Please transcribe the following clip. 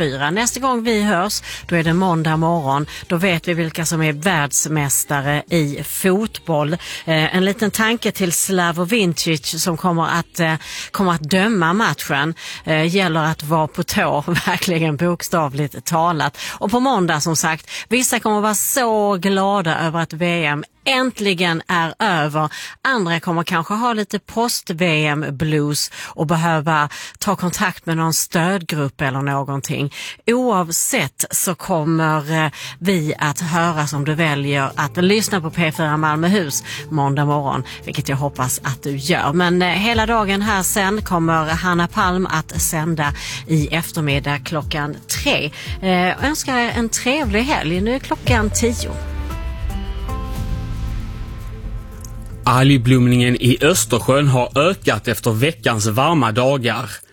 TV4. Nästa gång vi hörs, då är det måndag morgon. Då vet vi vilka som är världsmästare i fotboll. En liten tanke till Slavko Vincic som kommer att döma matchen. Gäller att vara på tå, verkligen bokstavligt talat. Och på måndag som sagt, vissa kommer att vara så glada över att VM äntligen är över. Andra kommer kanske ha lite post-VM-blues och behöva ta kontakt med någon stödgrupp eller någonting. Oavsett så kommer vi att höra som du väljer att lyssna på P4 Malmöhus måndag morgon, vilket jag hoppas att du gör. Men hela dagen här sen kommer Hanna Palm att sända i eftermiddag klockan 3. Önskar en trevlig helg. Nu är klockan 10. Algblomningen i Östersjön har ökat efter veckans varma dagar.